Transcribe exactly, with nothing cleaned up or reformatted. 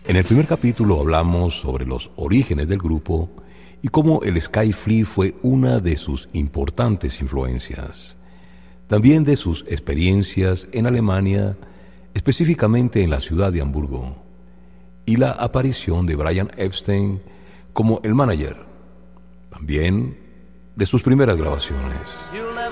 En el primer capítulo hablamos sobre los orígenes del grupo y cómo el Sky Flea fue una de sus importantes influencias. También de sus experiencias en Alemania, específicamente en la ciudad de Hamburgo, y la aparición de Brian Epstein como el manager. También de sus primeras grabaciones.